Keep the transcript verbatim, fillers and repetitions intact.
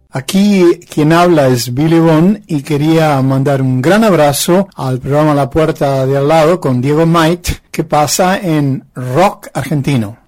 Aquí quien habla es Billy Bond y quería mandar un gran abrazo al programa La Puerta de Al Lado con Diego Might, que pasa en rock argentino.